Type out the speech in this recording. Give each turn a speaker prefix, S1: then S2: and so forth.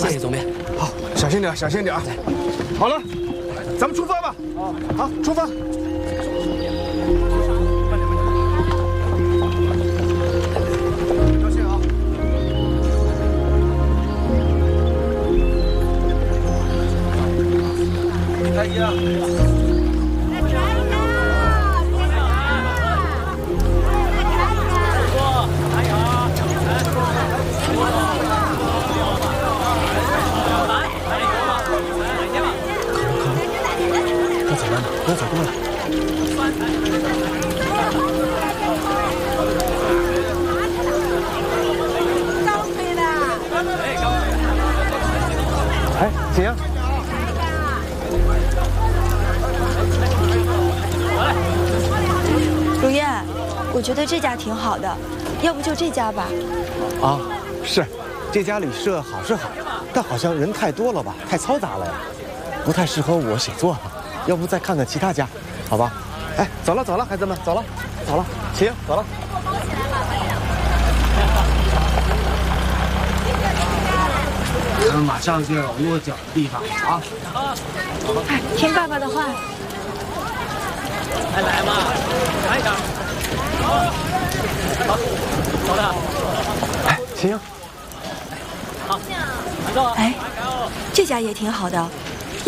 S1: 谢谢总编。
S2: 好，小心点，小心点啊！好了，咱们出发吧。好，出发。小心啊！来一啊！ 不要走过来。
S3: 高飞的。
S2: 哎，怎样？
S4: 如燕，我觉得这家挺好的，要不就这家吧。
S5: 啊，是，这家旅社好是好，但好像人太多了吧，太嘈杂了呀，不太适合我写作。 要不再看看其他家，好吧？哎，走了走了，孩子们，走了走了，行，走了。
S1: 咱们马上就有落脚的地方啊！
S4: 哎，听爸爸的话。
S1: 来嘛，来一点。好，走的。
S5: 哎，行。
S1: 好，你坐。
S4: 哎，这家也挺好的，